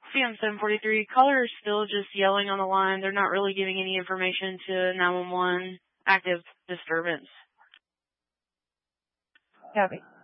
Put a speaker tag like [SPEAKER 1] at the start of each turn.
[SPEAKER 1] CM 743, caller is still just yelling on the line. They're not really giving any information to 911. Active disturbance.
[SPEAKER 2] Copy.